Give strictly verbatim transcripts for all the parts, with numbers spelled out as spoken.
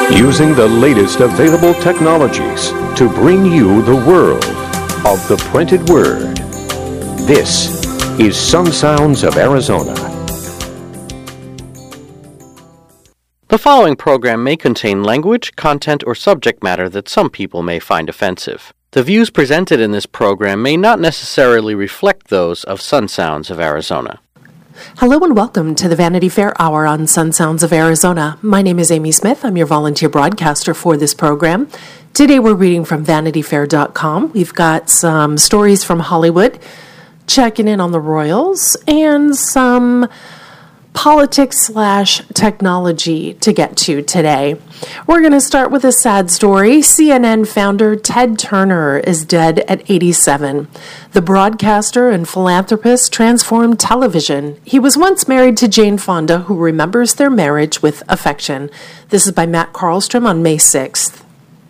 Using the latest available technologies to bring you the world of the printed word. This is Sun Sounds of Arizona. The following program may contain language, content, or subject matter that some people may find offensive. The views presented in this program may not necessarily reflect those of Sun Sounds of Arizona. Hello and welcome to the Vanity Fair Hour on Sun Sounds of Arizona. My name is Amy Smith. I'm your volunteer broadcaster for this program. Today we're reading from vanity fair dot com. We've got some stories from Hollywood, checking in on the Royals, and some politics slash technology to get to today. We're going to start with a sad story. C N N founder Ted Turner is dead at eighty-seven. The broadcaster and philanthropist transformed television. He was once married to Jane Fonda, who remembers their marriage with affection. This is by Matt Carlstrom on May sixth.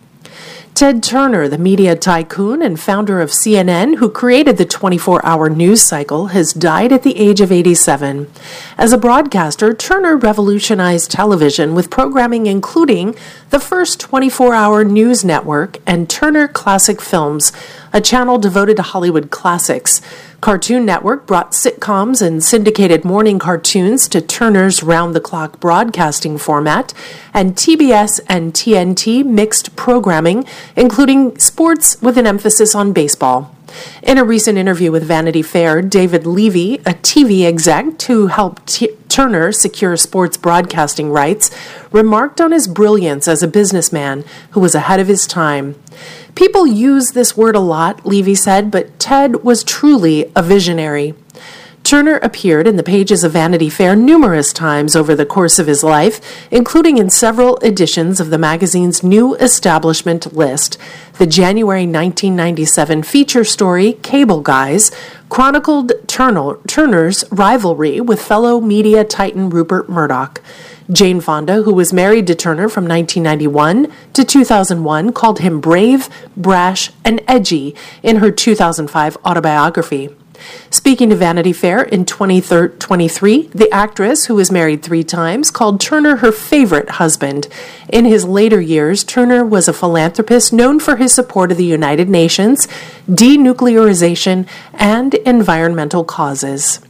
Ted Turner, the media tycoon and founder of C N N, who created the twenty-four hour news cycle, has died at the age of eighty-seven. As a broadcaster, Turner revolutionized television with programming including the first twenty-four hour news network and Turner Classic Films, a channel devoted to Hollywood classics. Cartoon Network brought sitcoms and syndicated morning cartoons to Turner's round-the-clock broadcasting format, and T B S and T N T mixed programming, including sports with an emphasis on baseball. In a recent interview with Vanity Fair, David Levy, a T V exec who helped T- Turner secure sports broadcasting rights, remarked on his brilliance as a businessman who was ahead of his time. People use this word a lot, Levy said, but Ted was truly a visionary. Turner appeared in the pages of Vanity Fair numerous times over the course of his life, including in several editions of the magazine's new establishment list. The January nineteen ninety-seven feature story, Cable Guys, chronicled Turner, Turner's rivalry with fellow media titan Rupert Murdoch. Jane Fonda, who was married to Turner from nineteen ninety-one to two thousand one, called him brave, brash, and edgy in her two thousand five autobiography. Speaking to Vanity Fair in twenty twenty-three, the actress, who was married three times, called Turner her favorite husband. In his later years, Turner was a philanthropist known for his support of the United Nations, denuclearization, and environmental causes.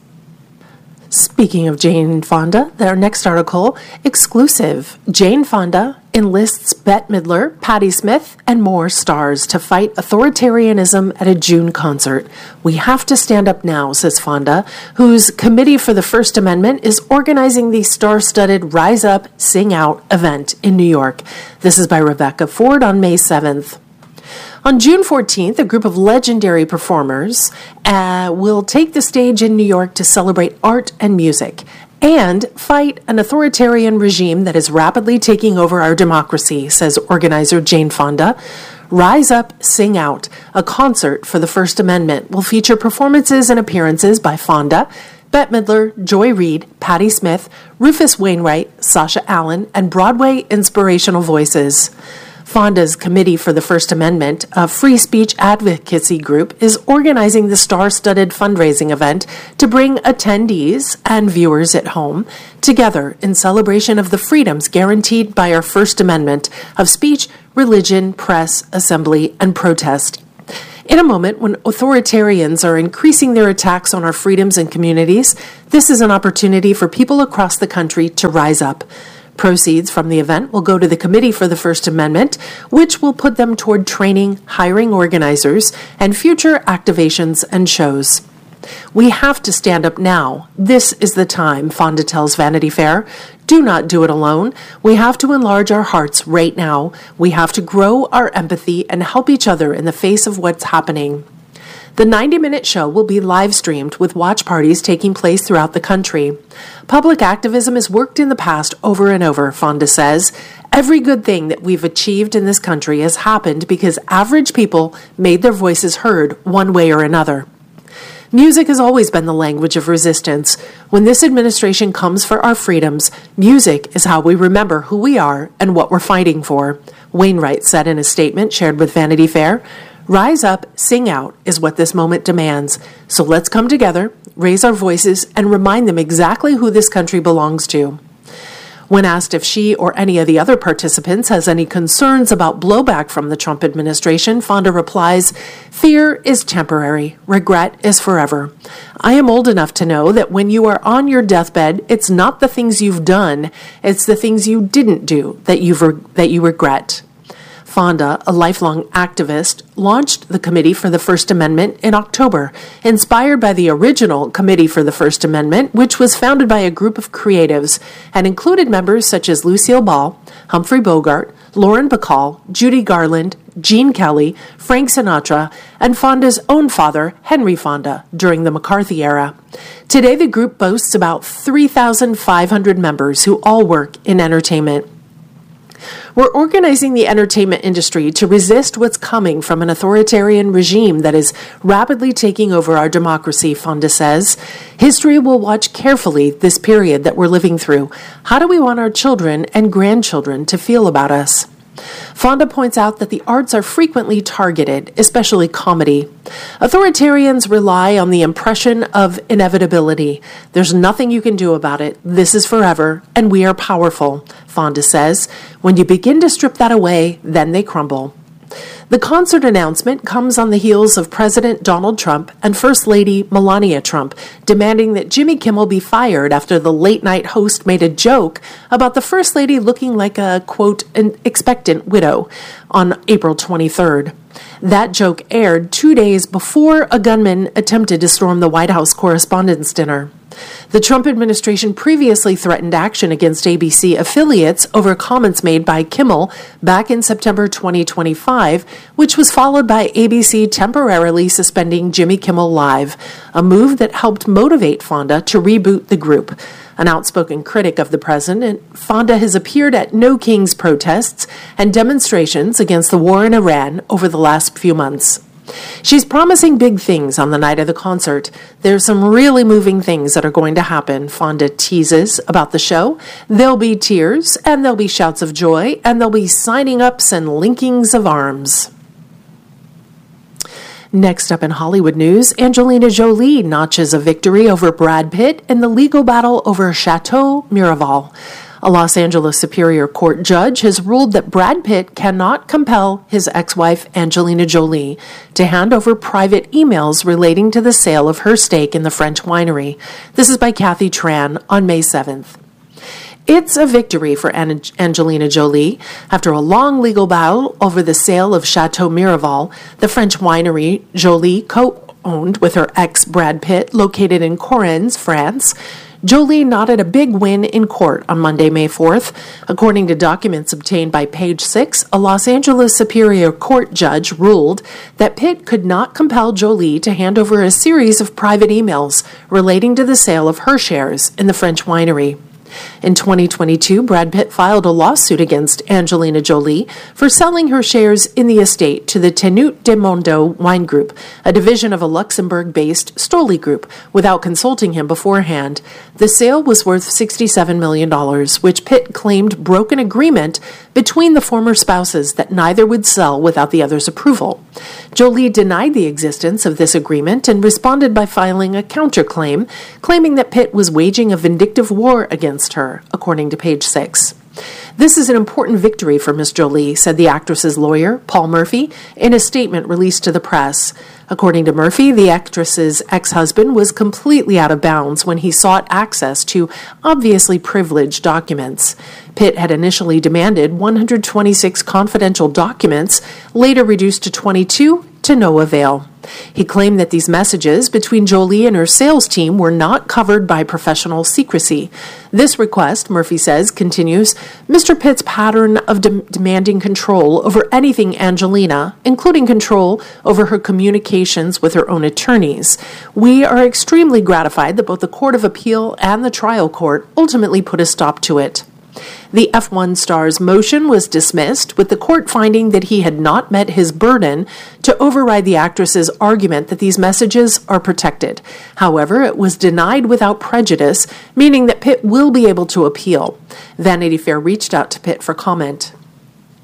Speaking of Jane Fonda, our next article, exclusive. Jane Fonda enlists Bette Midler, Patti Smith, and more stars to fight authoritarianism at a June concert. We have to stand up now, says Fonda, whose Committee for the First Amendment is organizing the star-studded Rise Up, Sing Out event in New York. This is by Rebecca Ford on May seventh. On June fourteenth, a group of legendary performers uh, will take the stage in New York to celebrate art and music and fight an authoritarian regime that is rapidly taking over our democracy, says organizer Jane Fonda. Rise Up, Sing Out, a concert for the First Amendment, will feature performances and appearances by Fonda, Bette Midler, Joy Reid, Patti Smith, Rufus Wainwright, Sasha Allen, and Broadway inspirational voices. Fonda's Committee for the First Amendment, a free speech advocacy group, is organizing the star-studded fundraising event to bring attendees and viewers at home together in celebration of the freedoms guaranteed by our First Amendment of speech, religion, press, assembly, and protest. In a moment when authoritarians are increasing their attacks on our freedoms and communities, this is an opportunity for people across the country to rise up. Proceeds from the event will go to the Committee for the First Amendment, which will put them toward training, hiring organizers, and future activations and shows. We have to stand up now. This is the time, Fonda tells Vanity Fair. Do not do it alone. We have to enlarge our hearts right now. We have to grow our empathy and help each other in the face of what's happening. The ninety minute show will be live-streamed with watch parties taking place throughout the country. Public activism has worked in the past over and over, Fonda says. Every good thing that we've achieved in this country has happened because average people made their voices heard one way or another. Music has always been the language of resistance. When this administration comes for our freedoms, music is how we remember who we are and what we're fighting for, Wainwright said in a statement shared with Vanity Fair. Rise up, sing out is what this moment demands. So let's come together, raise our voices, and remind them exactly who this country belongs to. When asked if she or any of the other participants has any concerns about blowback from the Trump administration, Fonda replies, "Fear is temporary. Regret is forever. I am old enough to know that when you are on your deathbed, it's not the things you've done, it's the things you didn't do that you've re- that you regret." Fonda, a lifelong activist, launched the Committee for the First Amendment in October, inspired by the original Committee for the First Amendment, which was founded by a group of creatives and included members such as Lucille Ball, Humphrey Bogart, Lauren Bacall, Judy Garland, Gene Kelly, Frank Sinatra, and Fonda's own father, Henry Fonda, during the McCarthy era. Today, the group boasts about three thousand five hundred members who all work in entertainment. We're organizing the entertainment industry to resist what's coming from an authoritarian regime that is rapidly taking over our democracy, Fonda says. History will watch carefully this period that we're living through. How do we want our children and grandchildren to feel about us? Fonda points out that the arts are frequently targeted, especially comedy. Authoritarians rely on the impression of inevitability. There's nothing you can do about it. This is forever, and we are powerful, Fonda says. When you begin to strip that away, then they crumble. The concert announcement comes on the heels of President Donald Trump and First Lady Melania Trump demanding that Jimmy Kimmel be fired after the late-night host made a joke about the First Lady looking like a, quote, an expectant widow on April twenty-third. That joke aired two days before a gunman attempted to storm the White House Correspondents' Dinner. The Trump administration previously threatened action against A B C affiliates over comments made by Kimmel back in September twenty twenty-five, which was followed by A B C temporarily suspending Jimmy Kimmel Live, a move that helped motivate Fonda to reboot the group. An outspoken critic of the president, Fonda has appeared at No Kings protests and demonstrations against the war in Iran over the last few months. She's promising big things on the night of the concert. There's some really moving things that are going to happen, Fonda teases about the show. There'll be tears, and there'll be shouts of joy, and there'll be signing-ups and linkings of arms. Next up in Hollywood news, Angelina Jolie notches a victory over Brad Pitt in the legal battle over Chateau Miraval. A Los Angeles Superior Court judge has ruled that Brad Pitt cannot compel his ex-wife Angelina Jolie to hand over private emails relating to the sale of her stake in the French winery. This is by Kathy Tran on May seventh. It's a victory for An- Angelina Jolie. After a long legal battle over the sale of Chateau Miraval, the French winery Jolie co-owned with her ex Brad Pitt, located in Correns, France, Jolie noted a big win in court on Monday, May fourth. According to documents obtained by Page Six, a Los Angeles Superior Court judge ruled that Pitt could not compel Jolie to hand over a series of private emails relating to the sale of her shares in the French winery. In twenty twenty-two, Brad Pitt filed a lawsuit against Angelina Jolie for selling her shares in the estate to the Tenute de Mondo Wine Group, a division of a Luxembourg-based Stoli Group, without consulting him beforehand. The sale was worth sixty-seven million dollars, which Pitt claimed broke an agreement between the former spouses that neither would sell without the other's approval. Jolie denied the existence of this agreement and responded by filing a counterclaim, claiming that Pitt was waging a vindictive war against her, according to Page Six. This is an important victory for Miss Jolie, said the actress's lawyer, Paul Murphy, in a statement released to the press. According to Murphy, the actress's ex-husband was completely out of bounds when he sought access to obviously privileged documents. Pitt had initially demanded one hundred twenty-six confidential documents, later reduced to twenty-two, to no avail. He claimed that these messages between Jolie and her sales team were not covered by professional secrecy. This request, Murphy says, continues Mister Pitt's pattern of de- demanding control over anything Angelina, including control over her communications with her own attorneys. We are extremely gratified that both the Court of Appeal and the trial court ultimately put a stop to it. The F one star's motion was dismissed, with the court finding that he had not met his burden to override the actress's argument that these messages are protected. However, it was denied without prejudice, meaning that Pitt will be able to appeal. Vanity Fair reached out to Pitt for comment.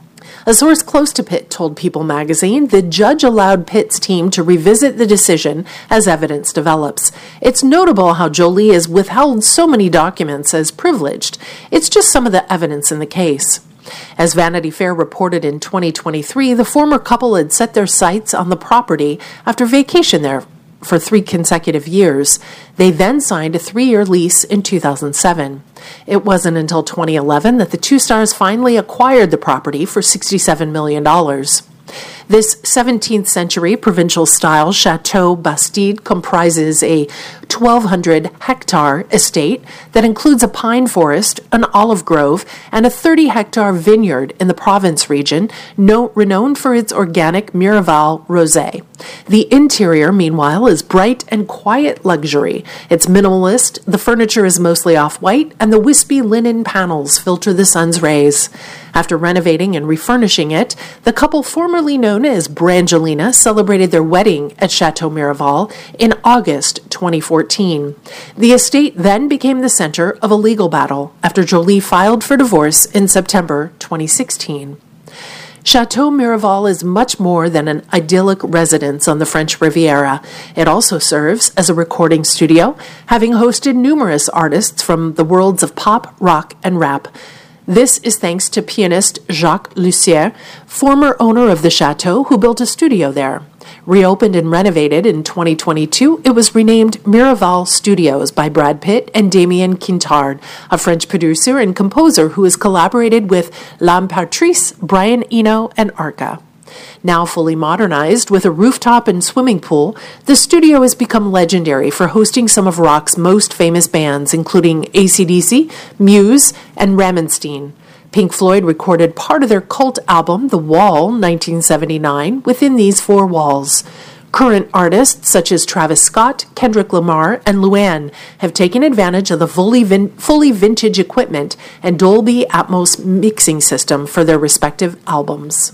A source close to Pitt told People magazine the judge allowed Pitt's team to revisit the decision as evidence develops. It's notable how Jolie has withheld so many documents as privileged. It's just some of the evidence in the case. As Vanity Fair reported in twenty twenty-three, the former couple had set their sights on the property after vacation there for three consecutive years. They then signed a three-year lease in two thousand seven. It wasn't until twenty eleven that the two stars finally acquired the property for sixty-seven million dollars. This seventeenth century provincial-style Chateau Bastide comprises a twelve hundred hectare estate that includes a pine forest, an olive grove, and a thirty hectare vineyard in the Provence region, no, renowned for its organic Miraval rosé. The interior, meanwhile, is bright and quiet luxury. It's minimalist, the furniture is mostly off-white, and the wispy linen panels filter the sun's rays. After renovating and refurnishing it, the couple formerly known as Brangelina celebrated their wedding at Chateau Miraval in August twenty fourteen. The estate then became the center of a legal battle after Jolie filed for divorce in September twenty sixteen. Chateau Miraval is much more than an idyllic residence on the French Riviera. It also serves as a recording studio, having hosted numerous artists from the worlds of pop, rock, and rap. This is thanks to pianist Jacques Lussier, former owner of the chateau, who built a studio there. Reopened and renovated in twenty twenty-two, it was renamed Miraval Studios by Brad Pitt and Damien Quintard, a French producer and composer who has collaborated with L'Imperatrice, Brian Eno, and Arca. Now fully modernized with a rooftop and swimming pool, the studio has become legendary for hosting some of rock's most famous bands, including A C D C, Muse, and Rammstein. Pink Floyd recorded part of their cult album, The Wall, nineteen seventy-nine, within these four walls. Current artists such as Travis Scott, Kendrick Lamar, and Luann have taken advantage of the fully, vin- fully vintage equipment and Dolby Atmos mixing system for their respective albums.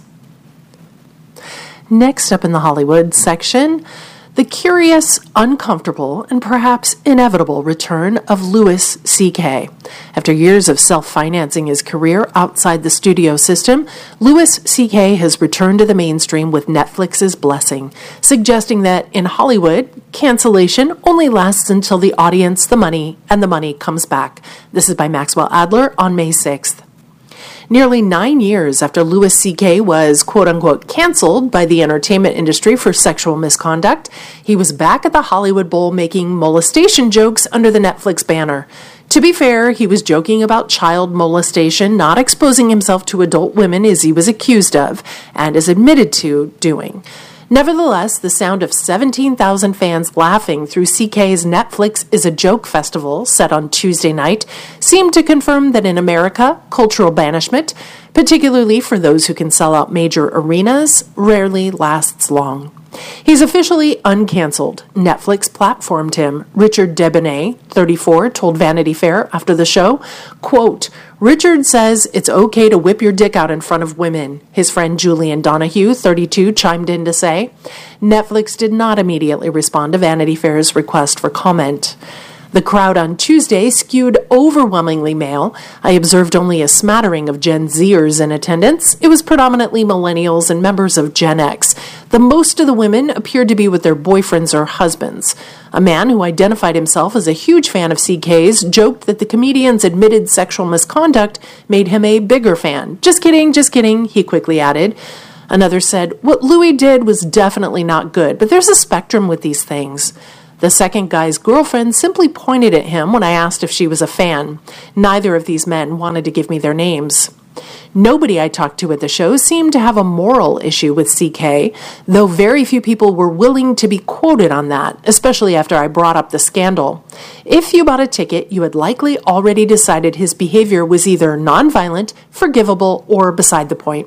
Next up in the Hollywood section, the curious, uncomfortable, and perhaps inevitable return of Louis C K. After years of self-financing his career outside the studio system, Louis C K has returned to the mainstream with Netflix's blessing, suggesting that in Hollywood, cancellation only lasts until the audience, the money, and the money comes back. This is by Maxwell Adler on May sixth. Nearly nine years after Louis C K was quote-unquote canceled by the entertainment industry for sexual misconduct, he was back at the Hollywood Bowl making molestation jokes under the Netflix banner. To be fair, he was joking about child molestation, not exposing himself to adult women as he was accused of, and is admitted to doing. Nevertheless, the sound of seventeen thousand fans laughing through C K's Netflix is a Joke festival set on Tuesday night seemed to confirm that in America, cultural banishment, particularly for those who can sell out major arenas, rarely lasts long. He's officially uncanceled. Netflix platformed him. Richard Debonet, thirty-four, told Vanity Fair after the show, quote, "Richard says it's okay to whip your dick out in front of women," his friend Julian Donahue, thirty-two, chimed in to say. Netflix did not immediately respond to Vanity Fair's request for comment. The crowd on Tuesday skewed overwhelmingly male. I observed only a smattering of Gen Zers in attendance. It was predominantly millennials and members of Gen X. The most of the women appeared to be with their boyfriends or husbands. A man who identified himself as a huge fan of C K's joked that the comedian's admitted sexual misconduct made him a bigger fan. Just kidding, just kidding, he quickly added. Another said, "What Louis did was definitely not good, but there's a spectrum with these things." The second guy's girlfriend simply pointed at him when I asked if she was a fan. Neither of these men wanted to give me their names. Nobody I talked to at the show seemed to have a moral issue with C K, though very few people were willing to be quoted on that, especially after I brought up the scandal. If you bought a ticket, you had likely already decided his behavior was either nonviolent, forgivable, or beside the point.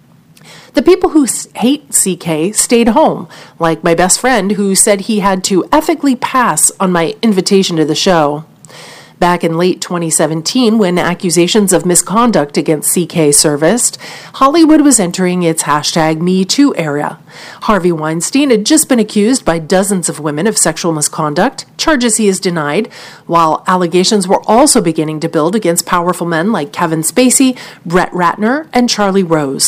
The people who hate C K stayed home, like my best friend who said he had to ethically pass on my invitation to the show. Back in late twenty seventeen, when accusations of misconduct against C K surfaced, Hollywood was entering its hashtag Me Too era. Harvey Weinstein had just been accused by dozens of women of sexual misconduct, charges he has denied, while allegations were also beginning to build against powerful men like Kevin Spacey, Brett Ratner, and Charlie Rose.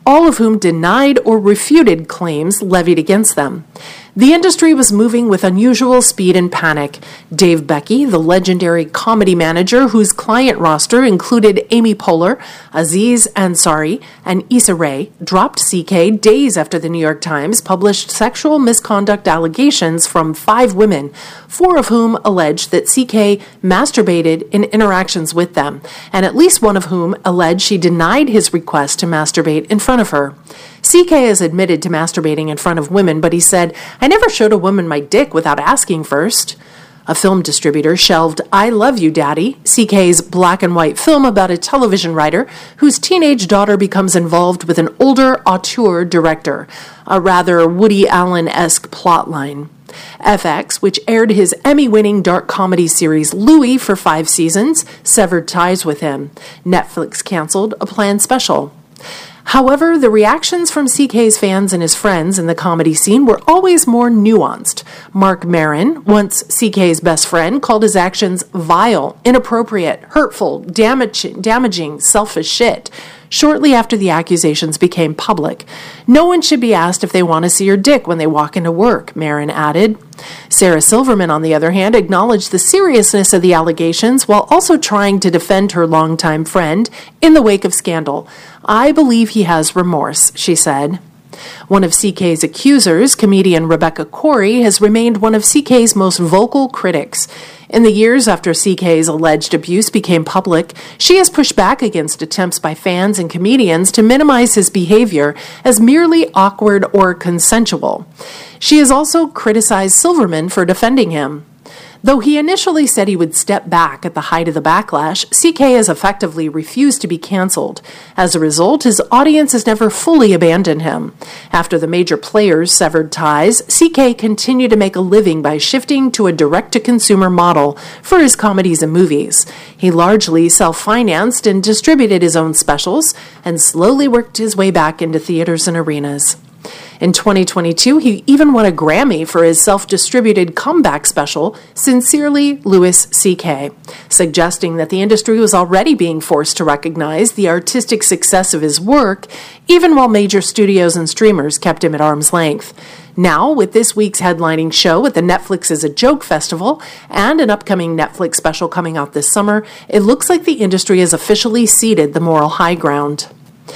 all of whom denied or refuted claims levied against them. The industry was moving with unusual speed and panic. Dave Becky, the legendary comedy manager whose client roster included Amy Poehler, Aziz Ansari, and Issa Rae, dropped C K days after the New York Times published sexual misconduct allegations from five women, four of whom alleged that C K masturbated in interactions with them, and at least one of whom alleged she denied his request to masturbate in front of her. C K has admitted to masturbating in front of women, but he said, "I never showed a woman my dick without asking first." A film distributor shelved I Love You, Daddy, C K's black and white film about a television writer whose teenage daughter becomes involved with an older auteur director, a rather Woody Allen-esque plotline. F X, which aired his Emmy-winning dark comedy series Louie for five seasons, severed ties with him. Netflix canceled a planned special. However, the reactions from C K's fans and his friends in the comedy scene were always more nuanced. Mark Maron, once C K's best friend, called his actions vile, inappropriate, hurtful, damage, damaging, selfish shit. Shortly after the accusations became public, "No one should be asked if they want to see your dick when they walk into work," Maron added. Sarah Silverman, on the other hand, acknowledged the seriousness of the allegations while also trying to defend her longtime friend in the wake of scandal. "I believe he has remorse," she said. One of C K's accusers, comedian Rebecca Corey, has remained one of C K's most vocal critics. In the years after C K's alleged abuse became public, she has pushed back against attempts by fans and comedians to minimize his behavior as merely awkward or consensual. She has also criticized Silverman for defending him. Though he initially said he would step back at the height of the backlash, C K has effectively refused to be canceled. As a result, his audience has never fully abandoned him. After the major players severed ties, C K continued to make a living by shifting to a direct-to-consumer model for his comedies and movies. He largely self-financed and distributed his own specials, and slowly worked his way back into theaters and arenas. In twenty twenty-two, he even won a Grammy for his self-distributed comeback special, Sincerely Louis C K, suggesting that the industry was already being forced to recognize the artistic success of his work, even while major studios and streamers kept him at arm's length. Now, with this week's headlining show at the Netflix is a Joke Festival and an upcoming Netflix special coming out this summer, it looks like the industry has officially ceded the moral high ground.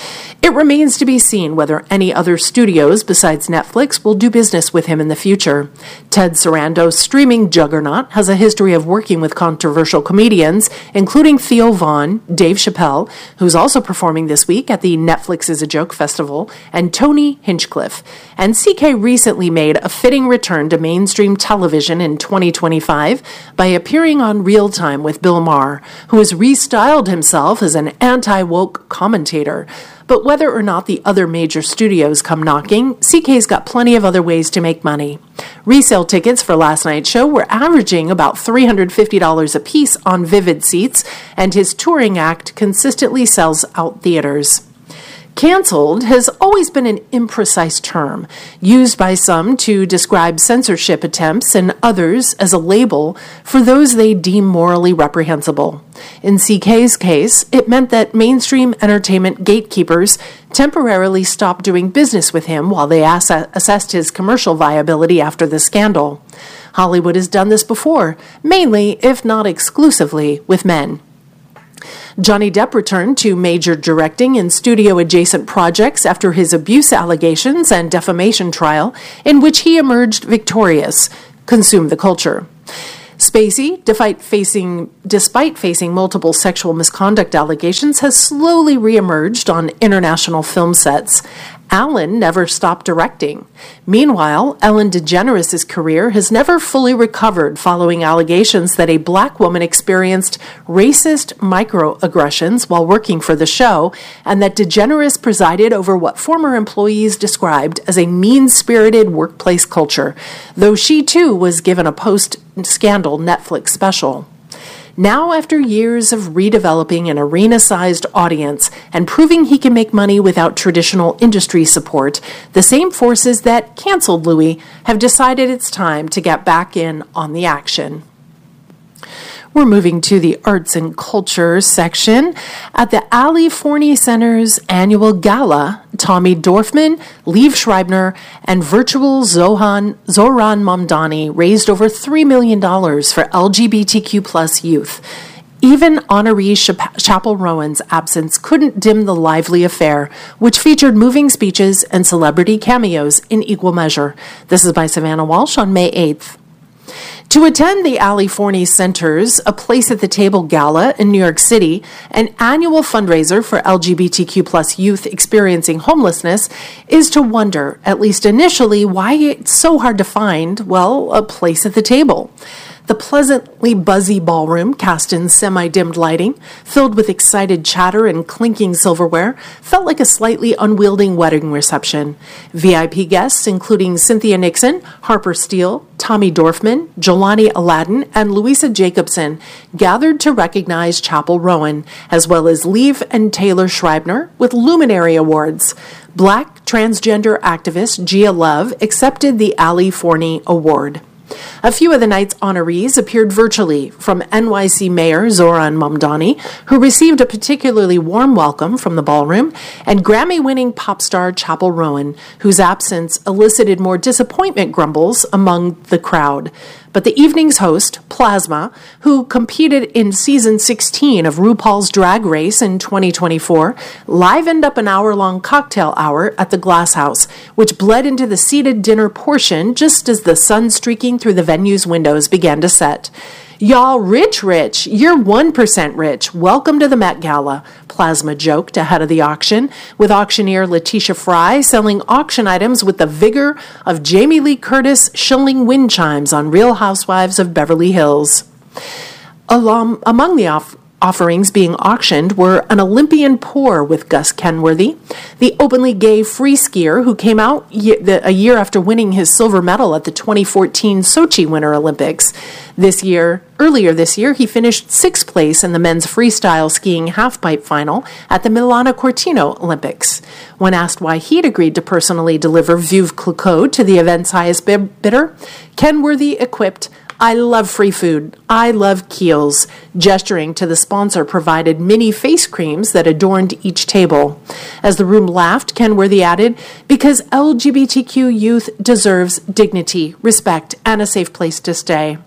It remains to be seen whether any other studios besides Netflix will do business with him in the future. Ted Sarando's streaming juggernaut has a history of working with controversial comedians, including Theo Von, Dave Chappelle, who's also performing this week at the Netflix is a Joke Festival, and Tony Hinchcliffe. And C K recently made a fitting return to mainstream television in twenty twenty-five by appearing on Real Time with Bill Maher, who has restyled himself as an anti-woke commentator. But whether or not the other major studios come knocking, C K's got plenty of other ways to make money. Resale tickets for last night's show were averaging about three hundred fifty dollars a piece on Vivid Seats, and his touring act consistently sells out theaters. Canceled has always been an imprecise term, used by some to describe censorship attempts and others as a label for those they deem morally reprehensible. In C K's case, it meant that mainstream entertainment gatekeepers temporarily stopped doing business with him while they ass- assessed his commercial viability after the scandal. Hollywood has done this before, mainly, if not exclusively, with men. Johnny Depp returned to major directing and studio-adjacent projects after his abuse allegations and defamation trial, in which he emerged victorious, consumed the culture. Spacey, despite facing, despite facing multiple sexual misconduct allegations, has slowly reemerged on international film sets. Allen never stopped directing. Meanwhile, Ellen DeGeneres' career has never fully recovered following allegations that a black woman experienced racist microaggressions while working for the show, and that DeGeneres presided over what former employees described as a mean-spirited workplace culture, though she too was given a post-scandal Netflix special. Now, after years of redeveloping an arena-sized audience and proving he can make money without traditional industry support, the same forces that canceled Louis have decided it's time to get back in on the action. We're moving to the arts and culture section. At the Ali Forney Center's annual gala, Tommy Dorfman, Liev Schreiber, and virtual Zohan, Zoran Mamdani raised over three million dollars for L G B T Q plus youth. Even honoree Chapel Rowan's absence couldn't dim the lively affair, which featured moving speeches and celebrity cameos in equal measure. This is by Savannah Walsh on May eighth. To attend the Ali Forney Center's A Place at the Table Gala in New York City, an annual fundraiser for L G B T Q plus youth experiencing homelessness, is to wonder, at least initially, why it's so hard to find, well, a place at the table. The pleasantly buzzy ballroom, cast in semi-dimmed lighting, filled with excited chatter and clinking silverware, felt like a slightly unwielding wedding reception. V I P guests, including Cynthia Nixon, Harper Steele, Tommy Dorfman, Jelani Aladdin, and Louisa Jacobson, gathered to recognize Chapel Rowan, as well as Liev and Taylor Schreiber, with Luminary Awards. Black transgender activist Gia Love accepted the Ali Forney Award. A few of the night's honorees appeared virtually, from N Y C Mayor Zoran Mamdani, who received a particularly warm welcome from the ballroom, and Grammy-winning pop star Chapel Rowan, whose absence elicited more disappointment grumbles among the crowd. But the evening's host, Plasma, who competed in season sixteen of RuPaul's Drag Race in twenty twenty-four, livened up an hour-long cocktail hour at the Glass House, which bled into the seated dinner portion just as the sun streaking through the venue's windows began to set. "Y'all rich rich, you're one percent rich. Welcome to the Met Gala," Plasma joked ahead of the auction, with auctioneer Letitia Fry selling auction items with the vigor of Jamie Lee Curtis shilling wind chimes on Real Housewives of Beverly Hills. Along, among the off- offerings being auctioned were an Olympian pour with Gus Kenworthy, the openly gay free skier who came out a year after winning his silver medal at the twenty fourteen Sochi Winter Olympics. This year, earlier this year, he finished sixth place in the men's freestyle skiing halfpipe final at the Milano Cortina Olympics. When asked why he'd agreed to personally deliver Veuve Clicquot to the event's highest bidder, Kenworthy equipped, "I love free food. I love Kiehl's," gesturing to the sponsor-provided mini face creams that adorned each table. As the room laughed, Kenworthy added, "Because L G B T Q youth deserves dignity, respect, and a safe place to stay."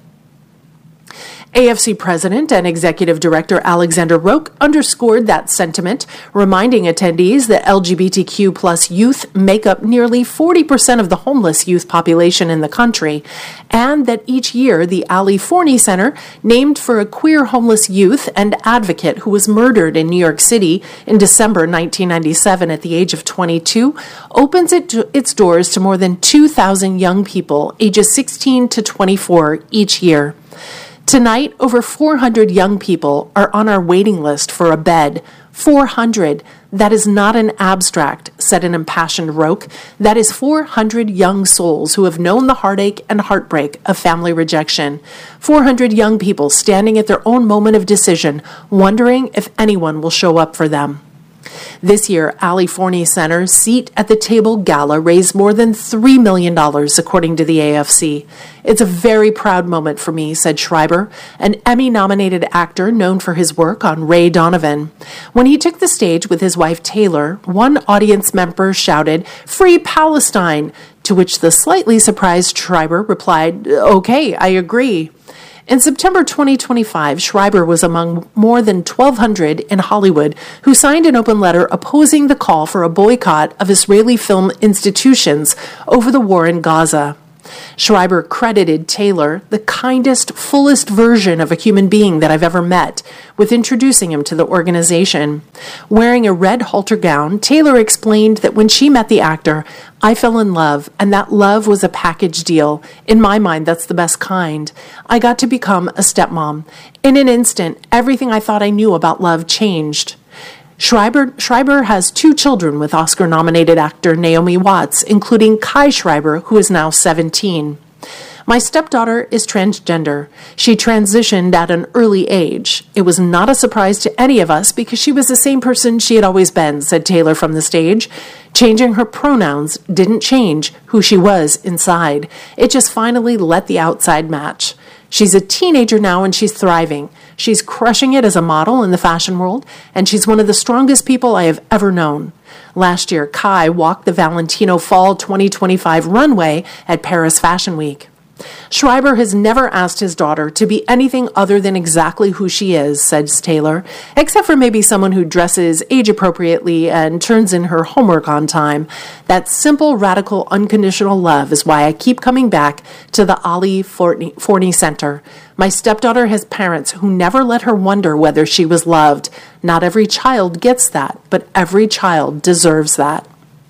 A F C President and Executive Director Alexander Roque underscored that sentiment, reminding attendees that L G B T Q plus youth make up nearly forty percent of the homeless youth population in the country, and that each year the Ali Forney Center, named for a queer homeless youth and advocate who was murdered in New York City in December nineteen ninety-seven at the age of twenty-two, opens it to its doors to more than two thousand young people ages sixteen to twenty-four each year. Tonight, over four hundred young people are on our waiting list for a bed. four hundred. That is not an abstract, said an impassioned Roque. That is four hundred young souls who have known the heartache and heartbreak of family rejection. four hundred young people standing at their own moment of decision, wondering if anyone will show up for them. This year, Ali Forney Center's Seat at the Table Gala raised more than three million dollars, according to the A F C. "It's a very proud moment for me," said Schreiber, an Emmy-nominated actor known for his work on Ray Donovan. When he took the stage with his wife Taylor, one audience member shouted, "Free Palestine!" to which the slightly surprised Schreiber replied, "Okay, I agree." In September twenty twenty-five, Schreiber was among more than twelve hundred in Hollywood who signed an open letter opposing the call for a boycott of Israeli film institutions over the war in Gaza. Schreiber credited Taylor, the kindest, fullest version of a human being that I've ever met, with introducing him to the organization. Wearing a red halter gown, Taylor explained that when she met the actor, "I fell in love, and that love was a package deal. In my mind, that's the best kind. I got to become a stepmom. In an instant, everything I thought I knew about love changed." Schreiber, Schreiber has two children with Oscar-nominated actor Naomi Watts, including Kai Schreiber, who is now seventeen. "My stepdaughter is transgender. She transitioned at an early age. It was not a surprise to any of us because she was the same person she had always been," said Taylor from the stage. "Changing her pronouns didn't change who she was inside. It just finally let the outside match." She's a teenager now and she's thriving. She's crushing it as a model in the fashion world, and she's one of the strongest people I have ever known. Last year, Kai walked the Valentino Fall twenty twenty-five runway at Paris Fashion Week. Schreiber has never asked his daughter to be anything other than exactly who she is, says Taylor, except for maybe someone who dresses age-appropriately and turns in her homework on time. That simple, radical, unconditional love is why I keep coming back to the Ali Forney, Forney Center. My stepdaughter has parents who never let her wonder whether she was loved. Not every child gets that, but every child deserves that.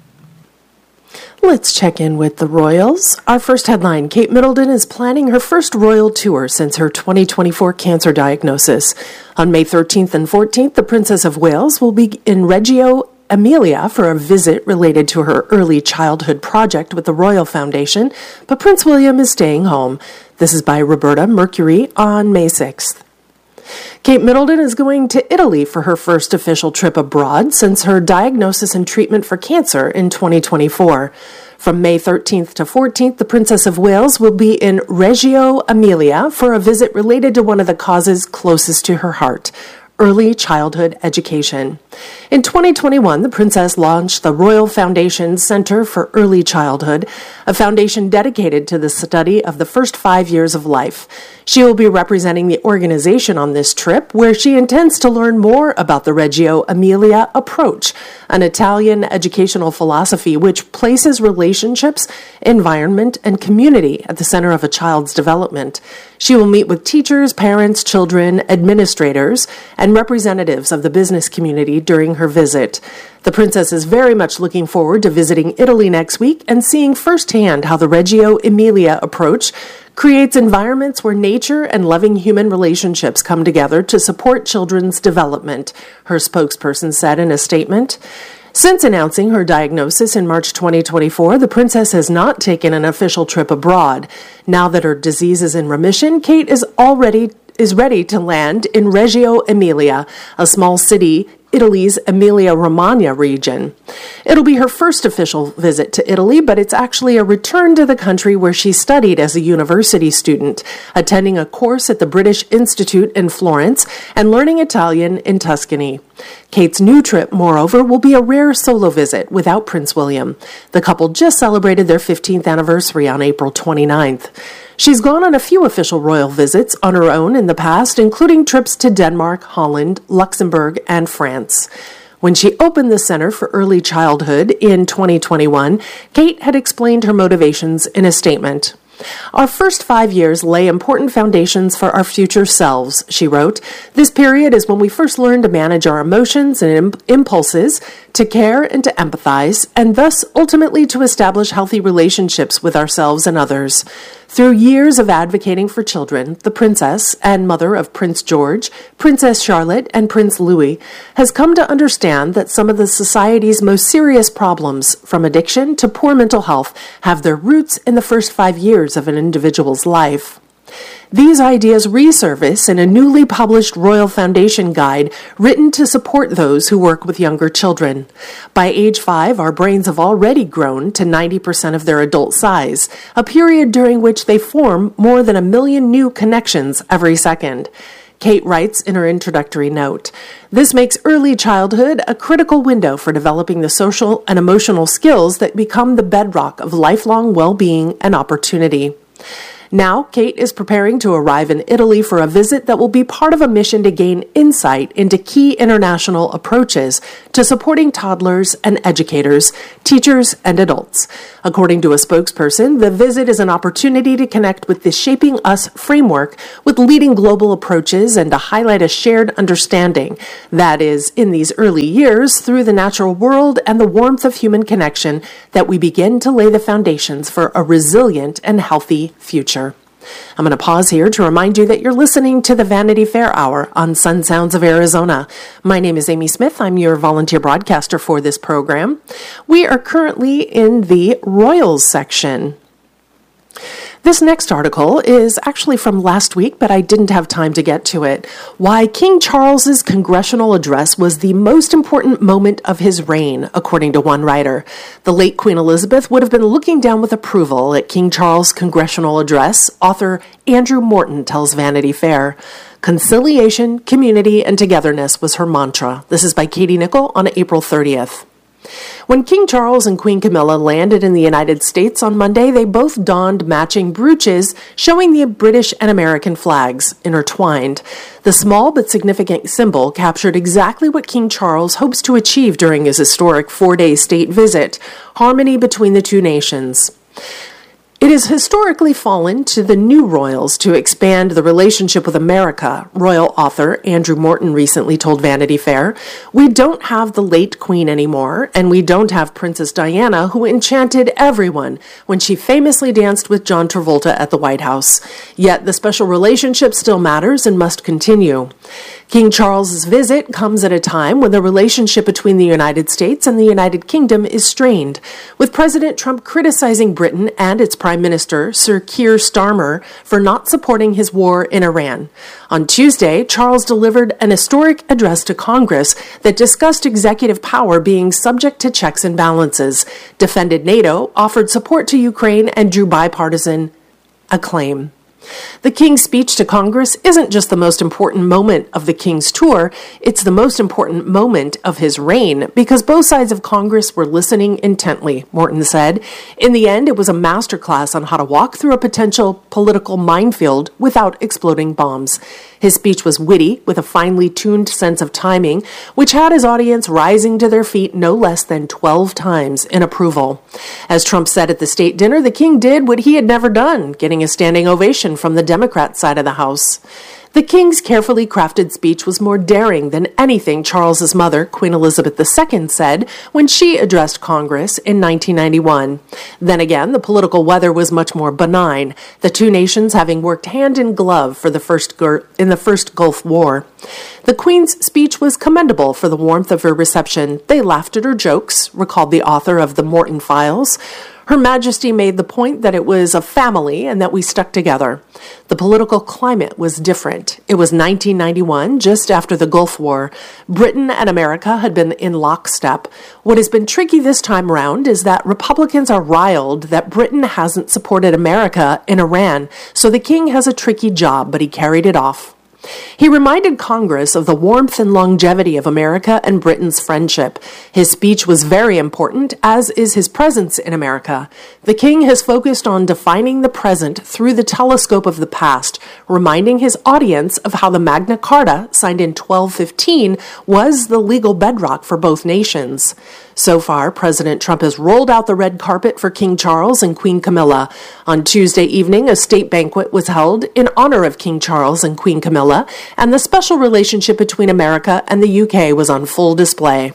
Let's check in with the royals. Our first headline, Kate Middleton is planning her first royal tour since her twenty twenty-four cancer diagnosis. On May thirteenth and fourteenth, the Princess of Wales will be in Reggio Emilia for a visit related to her early childhood project with the Royal Foundation, but Prince William is staying home. This is by Roberta Mercury on May sixth. Kate Middleton is going to Italy for her first official trip abroad since her diagnosis and treatment for cancer in twenty twenty-four. From May thirteenth to fourteenth, the Princess of Wales will be in Reggio Emilia for a visit related to one of the causes closest to her heart, early childhood education. In twenty twenty-one, the Princess launched the Royal Foundation Center for Early Childhood, a foundation dedicated to the study of the first five years of life. She will be representing the organization on this trip, where she intends to learn more about the Reggio Emilia approach, an Italian educational philosophy which places relationships, environment, and community at the center of a child's development. She will meet with teachers, parents, children, administrators, and representatives of the business community during her visit. The Princess is very much looking forward to visiting Italy next week and seeing firsthand how the Reggio Emilia approach creates environments where nature and loving human relationships come together to support children's development, her spokesperson said in a statement. Since announcing her diagnosis in March twenty twenty-four, the Princess has not taken an official trip abroad. Now that her disease is in remission, Kate is already is ready to land in Reggio Emilia, a small city, Italy's Emilia-Romagna region. It'll be her first official visit to Italy, but it's actually a return to the country where she studied as a university student, attending a course at the British Institute in Florence and learning Italian in Tuscany. Kate's new trip, moreover, will be a rare solo visit without Prince William. The couple just celebrated their fifteenth anniversary on April twenty-ninth. She's gone on a few official royal visits on her own in the past, including trips to Denmark, Holland, Luxembourg, and France. When she opened the Center for Early Childhood in twenty twenty-one, Kate had explained her motivations in a statement. Our first five years lay important foundations for our future selves, she wrote. This period is when we first learn to manage our emotions and im- impulses, to care and to empathize, and thus ultimately to establish healthy relationships with ourselves and others. Through years of advocating for children, the Princess and mother of Prince George, Princess Charlotte, and Prince Louis has come to understand that some of the society's most serious problems, from addiction to poor mental health, have their roots in the first five years of an individual's life. These ideas resurface in a newly published Royal Foundation guide written to support those who work with younger children. By age five, our brains have already grown to ninety percent of their adult size, a period during which they form more than a million new connections every second. Kate writes in her introductory note, "This makes early childhood a critical window for developing the social and emotional skills that become the bedrock of lifelong well-being and opportunity." Now, Kate is preparing to arrive in Italy for a visit that will be part of a mission to gain insight into key international approaches to supporting toddlers and educators, teachers, and adults. According to a spokesperson, the visit is an opportunity to connect with the Shaping Us framework with leading global approaches and to highlight a shared understanding, that is, in these early years, through the natural world and the warmth of human connection, that we begin to lay the foundations for a resilient and healthy future. I'm going to pause here to remind you that you're listening to the Vanity Fair Hour on Sun Sounds of Arizona. My name is Amy Smith. I'm your volunteer broadcaster for this program. We are currently in the Royals section. This next article is actually from last week, but I didn't have time to get to it. Why King Charles's congressional address was the most important moment of his reign, according to one writer. The late Queen Elizabeth would have been looking down with approval at King Charles' congressional address, author Andrew Morton tells Vanity Fair. Conciliation, community, and togetherness was her mantra. This is by Katie Nichol on April thirtieth. When King Charles and Queen Camilla landed in the United States on Monday, they both donned matching brooches showing the British and American flags intertwined. The small but significant symbol captured exactly what King Charles hopes to achieve during his historic four-day state visit: harmony between the two nations. It has historically fallen to the new royals to expand the relationship with America, royal author Andrew Morton recently told Vanity Fair. We don't have the late Queen anymore, and we don't have Princess Diana, who enchanted everyone when she famously danced with John Travolta at the White House. Yet the special relationship still matters and must continue. King Charles's visit comes at a time when the relationship between the United States and the United Kingdom is strained, with President Trump criticizing Britain and its Prime Minister, Sir Keir Starmer, for not supporting his war in Iran. On Tuesday, Charles delivered an historic address to Congress that discussed executive power being subject to checks and balances, defended NATO, offered support to Ukraine, and drew bipartisan acclaim. The King's speech to Congress isn't just the most important moment of the King's tour, it's the most important moment of his reign, because both sides of Congress were listening intently, Morton said. In the end, it was a masterclass on how to walk through a potential political minefield without exploding bombs. His speech was witty, with a finely tuned sense of timing, which had his audience rising to their feet no less than twelve times in approval. As Trump said at the state dinner, the King did what he had never done, getting a standing ovation from the Democrat side of the House. The King's carefully crafted speech was more daring than anything Charles's mother, Queen Elizabeth the Second, said when she addressed Congress in nineteen ninety-one. Then again, the political weather was much more benign, the two nations having worked hand in glove for the first gur- in the first Gulf War. The Queen's speech was commendable for the warmth of her reception. They laughed at her jokes, recalled the author of the Morton Files. Her Majesty made the point that it was a family and that we stuck together. The political climate was different. It was nineteen ninety-one, just after the Gulf War. Britain and America had been in lockstep. What has been tricky this time around is that Republicans are riled that Britain hasn't supported America in Iran, so the King has a tricky job, but he carried it off. He reminded Congress of the warmth and longevity of America and Britain's friendship. His speech was very important, as is his presence in America. The King has focused on defining the present through the telescope of the past, reminding his audience of how the Magna Carta, signed in twelve fifteen, was the legal bedrock for both nations. So far, President Trump has rolled out the red carpet for King Charles and Queen Camilla. On Tuesday evening, a state banquet was held in honor of King Charles and Queen Camilla, and the special relationship between America and the U K was on full display.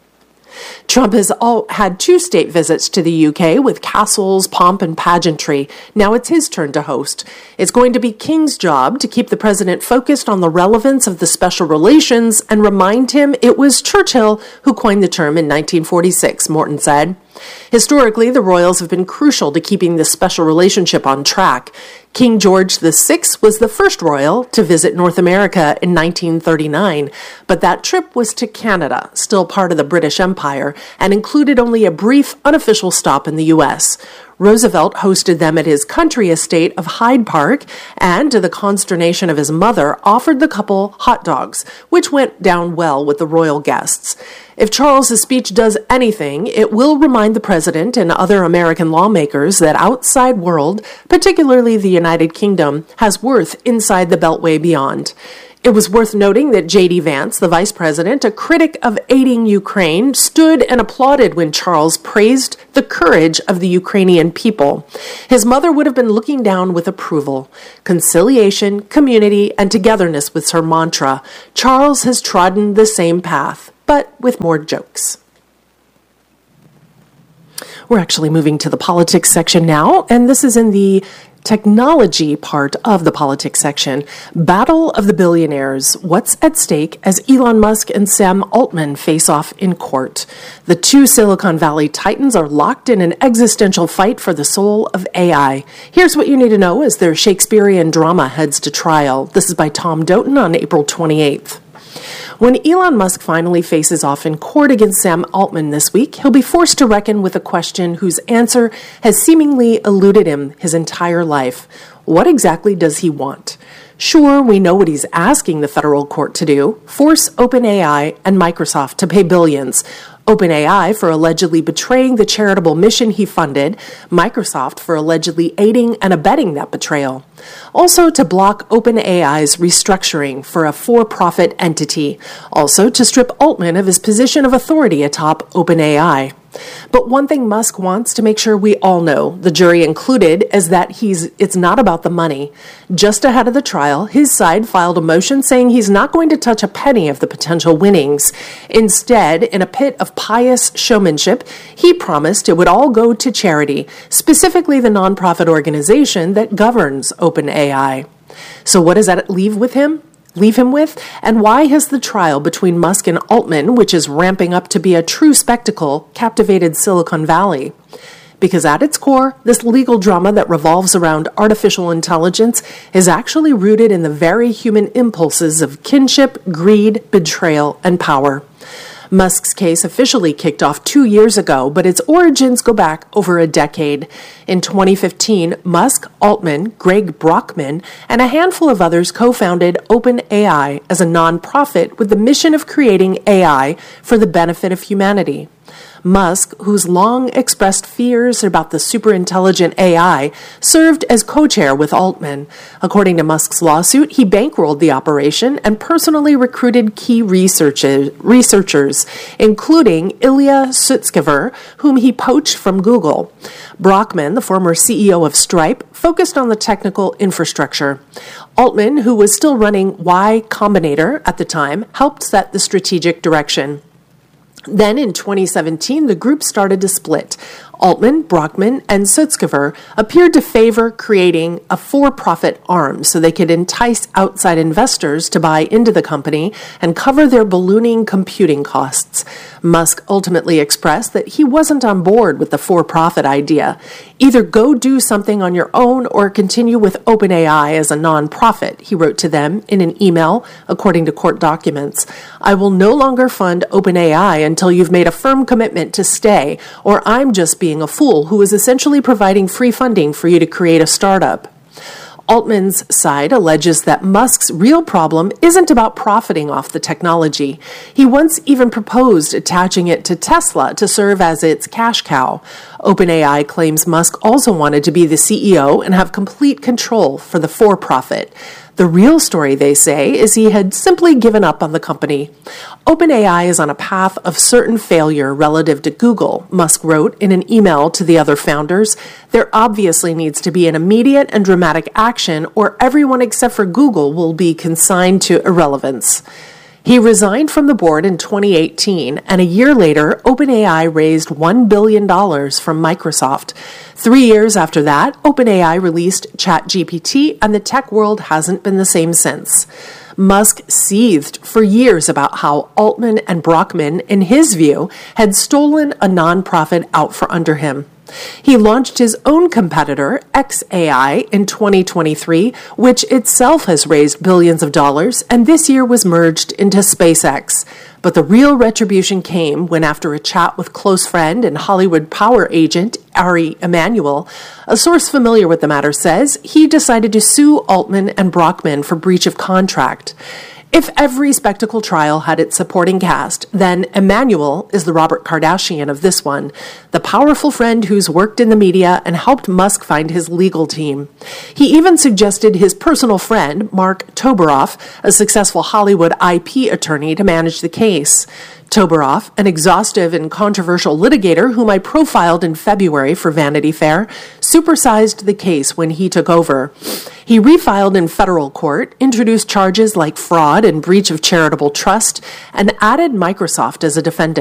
Trump has all had two state visits to the U K with castles, pomp, and pageantry. Now it's his turn to host. It's going to be King's job to keep the president focused on the relevance of the special relations and remind him it was Churchill who coined the term in nineteen forty-six, Morton said. Historically, the royals have been crucial to keeping this special relationship on track. King George the Sixth was the first royal to visit North America in nineteen thirty-nine, but that trip was to Canada, still part of the British Empire, and included only a brief, unofficial stop in the U S. Roosevelt hosted them at his country estate of Hyde Park and, to the consternation of his mother, offered the couple hot dogs, which went down well with the royal guests. If Charles's speech does anything, it will remind the president and other American lawmakers that outside world, particularly the United Kingdom, has worth inside the Beltway beyond. It was worth noting that J D Vance, the vice president, a critic of aiding Ukraine, stood and applauded when Charles praised the courage of the Ukrainian people. His mother would have been looking down with approval. Conciliation, community, and togetherness was her mantra. Charles has trodden the same path, but with more jokes. We're actually moving to the politics section now, and this is in the technology part of the politics section. Battle of the billionaires. What's at stake as Elon Musk and Sam Altman face off in court? The two Silicon Valley titans are locked in an existential fight for the soul of A I. Here's what you need to know as their Shakespearean drama heads to trial. This is by Tom Doughton on April twenty-eighth. When Elon Musk finally faces off in court against Sam Altman this week, he'll be forced to reckon with a question whose answer has seemingly eluded him his entire life. What exactly does he want? Sure, we know what he's asking the federal court to do: force OpenAI and Microsoft to pay billions. OpenAI for allegedly betraying the charitable mission he funded, Microsoft for allegedly aiding and abetting that betrayal. Also to block OpenAI's restructuring for a for-profit entity. Also to strip Altman of his position of authority atop OpenAI. But one thing Musk wants to make sure we all know, the jury included, is that he's it's not about the money. Just ahead of the trial, his side filed a motion saying he's not going to touch a penny of the potential winnings. Instead, in a pit of pious showmanship, he promised it would all go to charity, specifically the nonprofit organization that governs OpenAI. So what does that leave with him? leave him with? And why has the trial between Musk and Altman, which is ramping up to be a true spectacle, captivated Silicon Valley? Because at its core, this legal drama that revolves around artificial intelligence is actually rooted in the very human impulses of kinship, greed, betrayal, and power. Musk's case officially kicked off two years ago, but its origins go back over a decade. In twenty fifteen, Musk, Altman, Greg Brockman, and a handful of others co-founded OpenAI as a nonprofit with the mission of creating A I for the benefit of humanity. Musk, who's long expressed fears about the superintelligent A I, served as co-chair with Altman. According to Musk's lawsuit, he bankrolled the operation and personally recruited key researchers, researchers including Ilya Sutskever, whom he poached from Google. Brockman, the former C E O of Stripe, focused on the technical infrastructure. Altman, who was still running Y Combinator at the time, helped set the strategic direction. Then in twenty seventeen, the group started to split. Altman, Brockman, and Sutskever appeared to favor creating a for-profit arm so they could entice outside investors to buy into the company and cover their ballooning computing costs. Musk ultimately expressed that he wasn't on board with the for-profit idea. Either go do something on your own or continue with OpenAI as a non-profit, he wrote to them in an email, according to court documents. I will no longer fund OpenAI until you've made a firm commitment to stay, or I'm just being a fool who is essentially providing free funding for you to create a startup. Altman's side alleges that Musk's real problem isn't about profiting off the technology. He once even proposed attaching it to Tesla to serve as its cash cow. OpenAI claims Musk also wanted to be the C E O and have complete control for the for-profit. The real story, they say, is he had simply given up on the company. OpenAI is on a path of certain failure relative to Google, Musk wrote in an email to the other founders. There obviously needs to be an immediate and dramatic action, or everyone except for Google will be consigned to irrelevance. He resigned from the board in twenty eighteen, and a year later, OpenAI raised one billion dollars from Microsoft. Three years after that, OpenAI released ChatGPT, and the tech world hasn't been the same since. Musk seethed for years about how Altman and Brockman, in his view, had stolen a nonprofit out from under him. He launched his own competitor, xAI, in twenty twenty-three, which itself has raised billions of dollars, and this year was merged into SpaceX. But the real retribution came when, after a chat with close friend and Hollywood power agent Ari Emanuel, a source familiar with the matter says he decided to sue Altman and Brockman for breach of contract. If every spectacle trial had its supporting cast, then Emanuel is the Robert Kardashian of this one, the powerful friend who's worked in the media and helped Musk find his legal team. He even suggested his personal friend, Mark Toberoff, a successful Hollywood I P attorney, to manage the case. Toberoff, an exhaustive and controversial litigator whom I profiled in February for Vanity Fair, supersized the case when he took over. He refiled in federal court, introduced charges like fraud and breach of charitable trust, and added Microsoft as a defendant.